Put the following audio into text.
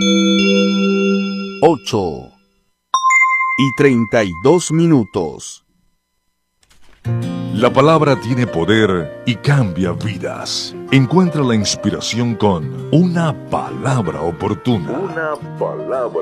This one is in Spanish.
8:32. La palabra tiene poder y cambia vidas. Encuentra la inspiración con una palabra oportuna.